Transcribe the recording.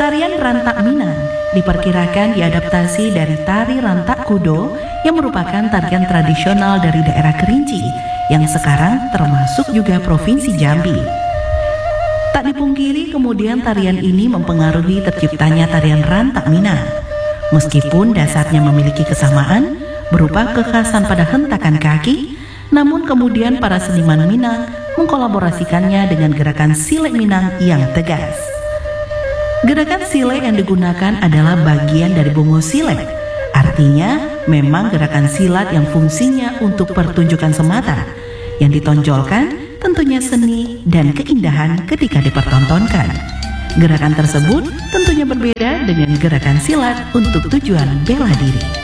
Tarian Rantak Minang diperkirakan diadaptasi dari tari Rantak Kudo yang merupakan tarian tradisional dari daerah Kerinci yang sekarang termasuk juga Provinsi Jambi. Tak dipungkiri kemudian tarian ini mempengaruhi terciptanya tarian Rantak Minang. Meskipun dasarnya memiliki kesamaan berupa kekhasan pada hentakan kaki, namun kemudian para seniman Minang mengkolaborasikannya dengan gerakan Silek Minang yang tegas. Gerakan silek yang digunakan adalah bagian dari bongo silek. Artinya, memang gerakan silat yang fungsinya untuk pertunjukan semata. Yang ditonjolkan tentunya seni dan keindahan ketika dipertontonkan. Gerakan tersebut tentunya berbeda dengan gerakan silat untuk tujuan bela diri.